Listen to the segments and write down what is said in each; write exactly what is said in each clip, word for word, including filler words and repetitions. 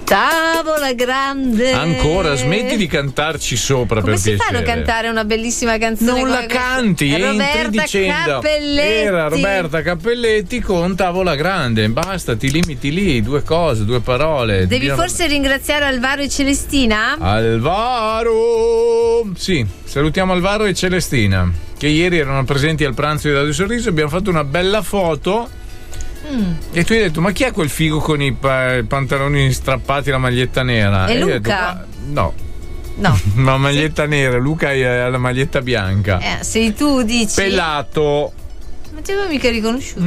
Tavola grande. Ancora, smetti di cantarci sopra. Come per si piacere. fanno a cantare una bellissima canzone? Non la canti, Roberta entri dicendo Cappelletti. era Roberta Cappelletti con Tavola grande. Basta, ti limiti lì, due cose, due parole. Devi Dio... forse ringraziare Alvaro e Celestina? Alvaro! Sì, salutiamo Alvaro e Celestina, che ieri erano presenti al pranzo di Radio Sorriso. Abbiamo fatto una bella foto. Mm. E tu hai detto: ma chi è quel figo con i pa- pantaloni strappati e la maglietta nera? E e Luca? Detto, ah, no. No. Ma maglietta sì. nera, Luca ha la maglietta bianca. Eh, sei tu, dici. Pelato. Ma ti avevo mica riconosciuto.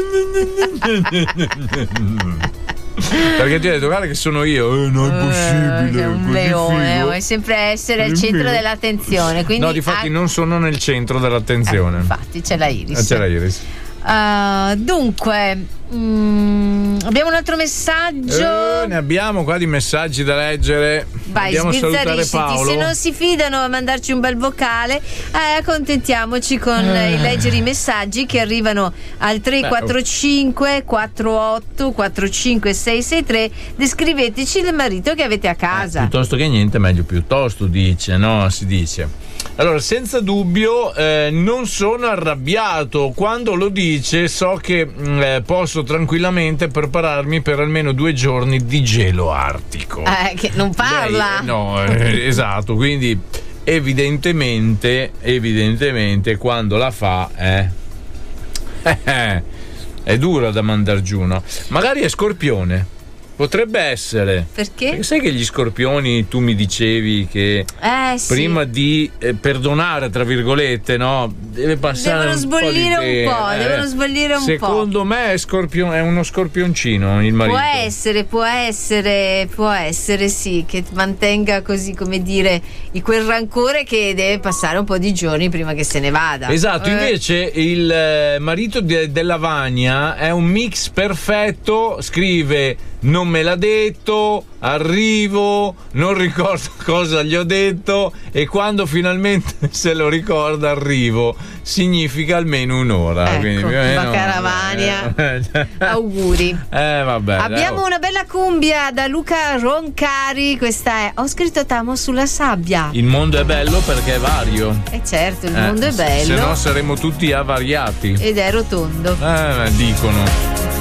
Perché ti ho detto: guarda che sono io. Eh, non è possibile. È un leone, vuoi sempre essere al centro dell'attenzione. Quindi no, difatti ha... non sono nel centro dell'attenzione. Eh, infatti c'è la Iris. Eh, c'è la Iris. Uh, dunque mm, abbiamo un altro messaggio. Eh, ne abbiamo qua di messaggi da leggere. Vai, Andiamo a salutare Paolo. Se non si fidano a mandarci un bel vocale, eh, accontentiamoci con eh. il leggere i messaggi che arrivano al tre quattro cinque quattro otto quattro cinque sei sei tre. Descriveteci il marito che avete a casa. Eh, piuttosto che niente, meglio piuttosto, dice, no? Si dice. Allora, senza dubbio eh, non sono arrabbiato. Quando lo dice so che eh, posso tranquillamente prepararmi per almeno due giorni di gelo artico. Eh, che non parla. Lei, no, eh, esatto, quindi evidentemente, evidentemente quando la fa eh, eh, è dura da mandar giù, no? Magari è Scorpione. Potrebbe essere. Perché? Perché sai che gli scorpioni, tu mi dicevi che eh, sì. prima di eh, perdonare, tra virgolette, no, deve passare devono un sbollire po' di un po', eh, devono sbollire un secondo po'. Secondo me è, scorpion- è uno scorpioncino il marito. Può essere, può essere, può essere sì, che mantenga così, come dire, quel rancore che deve passare un po' di giorni prima che se ne vada. Esatto, eh. invece il eh, marito de- della Vania è un mix perfetto, scrive: non me l'ha detto, arrivo, non ricordo cosa gli ho detto, e quando finalmente se lo ricorda arrivo. Significa almeno un'ora. Ecco, quindi, Caravania. Eh, auguri. Eh, vabbè, abbiamo dai, una bella cumbia da Luca Roncari. Questa è Ho scritto T'amo sulla sabbia. il mondo è bello perché è vario. E eh certo, il Eh, mondo è bello. se no saremo tutti avariati. Ed è rotondo. Eh, dicono.